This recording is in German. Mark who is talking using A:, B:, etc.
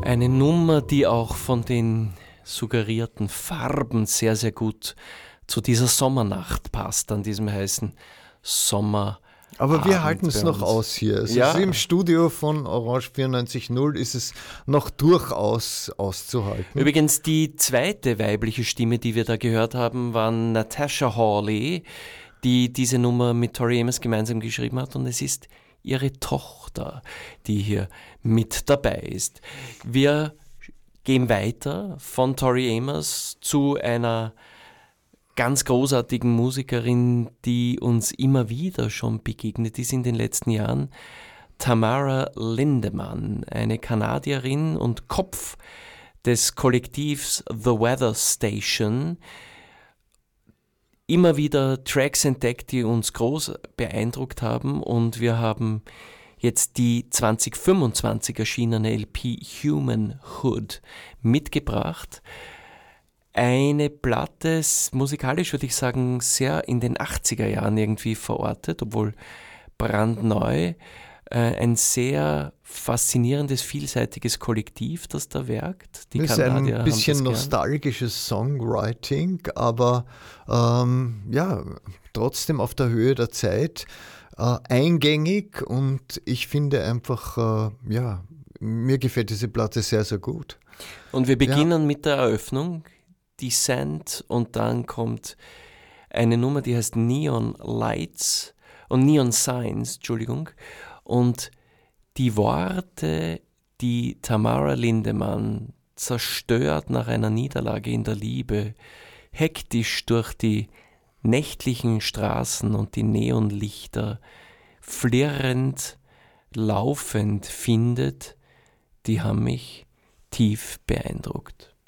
A: Eine Nummer, die auch von den suggerierten Farben sehr, sehr gut zu dieser Sommernacht passt, an diesem heißen Sommerabend
B: Aber wir halten es
A: bei
B: noch
A: uns.
B: aus hier. Also
A: Ja,
B: im Studio von Orange 94.0 ist es noch durchaus auszuhalten.
A: übrigens die zweite weibliche Stimme, die wir da gehört haben, war Natasha Hawley, die diese Nummer mit Tori Amos gemeinsam geschrieben hat, und es ist ihre Tochter, die hier mit dabei ist. Wir gehen weiter von Tori Amos zu einer ganz großartigen Musikerin, die uns immer wieder schon begegnet ist in den letzten Jahren, Tamara Lindemann, eine Kanadierin und Kopf des Kollektivs The Weather Station. Immer wieder Tracks entdeckt, die uns groß beeindruckt haben, und wir haben jetzt die 2025 erschienene LP Human Hood mitgebracht. Eine Platte, musikalisch würde ich sagen, sehr in den 80er Jahren irgendwie verortet, obwohl brandneu. Ein sehr faszinierendes, vielseitiges Kollektiv, das da werkt. Die
B: Das ist
A: Kanadier
B: ein
A: haben
B: bisschen
A: das gern.
B: nostalgisches Songwriting, aber ja, trotzdem auf der Höhe der Zeit, eingängig, und ich finde einfach, ja, mir gefällt diese Platte sehr, sehr gut.
A: Und wir beginnen mit der Eröffnung, Descent, und dann kommt eine Nummer, die heißt Neon Lights und Neon Signs, Entschuldigung. Und die Worte, die Tamara Lindemann zerstört nach einer Niederlage in der Liebe, hektisch durch die nächtlichen Straßen und die Neonlichter flirrend, laufend findet, die haben mich tief beeindruckt.